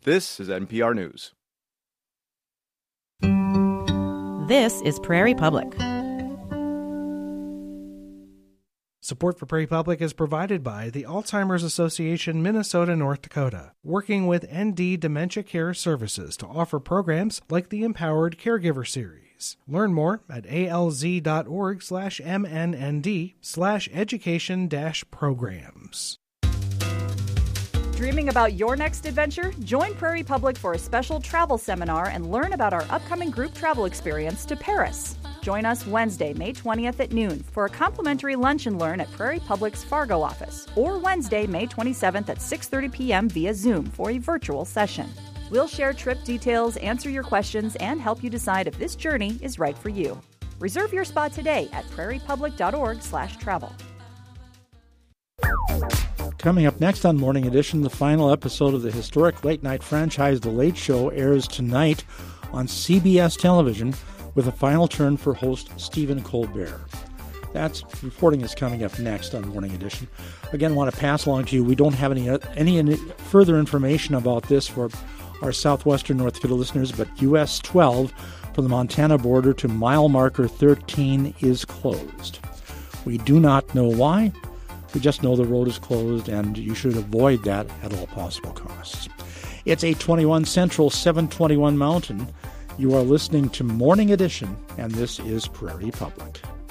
This is NPR News. This is Prairie Public. Support for Prairie Public is provided by the Alzheimer's Association Minnesota, North Dakota, working with ND Dementia Care Services to offer programs like the Empowered Caregiver Series. Learn more at alz.org/mnnd/education-programs. Dreaming about your next adventure? Join Prairie Public for a special travel seminar and learn about our upcoming group travel experience to Paris. Join us Wednesday, May 20th at noon for a complimentary lunch and learn at Prairie Public's Fargo office, or Wednesday, May 27th at 6:30 p.m. via Zoom for a virtual session. We'll share trip details, answer your questions, and help you decide if this journey is right for you. Reserve your spot today at prairiepublic.org/travel. Coming up next on Morning Edition, the final episode of the historic late-night franchise The Late Show airs tonight on CBS television with a final turn for host Stephen Colbert. That's reporting is coming up next on Morning Edition. Again, want to pass along to you, we don't have any further information about this for our southwestern North Dakota listeners, but US 12 from the Montana border to mile marker 13 is closed. We do not know why. We just know the road is closed, and you should avoid that at all possible costs. It's 8:21 Central, 7:21 Mountain. You are listening to Morning Edition, and this is Prairie Public.